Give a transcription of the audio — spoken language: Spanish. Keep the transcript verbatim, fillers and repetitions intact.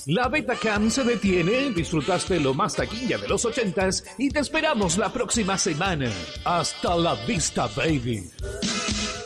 La Betacam se detiene, disfrutaste lo más taquilla de los ochentas y te esperamos la próxima semana. Hasta la vista, baby.